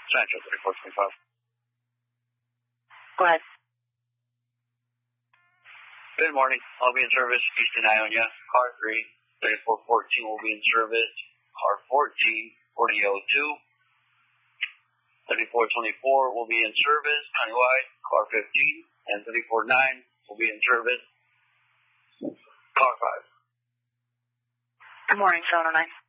Central 3425. Go ahead. Good morning. I'll be in service, Eastern Ionia. Car 3, 3414 will be in service. Car 14, 4002. 3424 will be in service, countywide. Car 15 and 349 will be in service. Car 5. Good morning, 709.